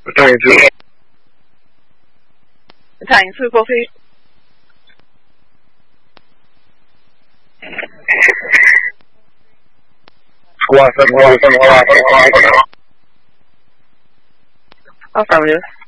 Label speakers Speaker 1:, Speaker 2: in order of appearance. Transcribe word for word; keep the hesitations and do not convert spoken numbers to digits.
Speaker 1: 再一次。
Speaker 2: 再一次过去。
Speaker 1: Squad, squad, squad, squad, squad.
Speaker 2: Affirmative.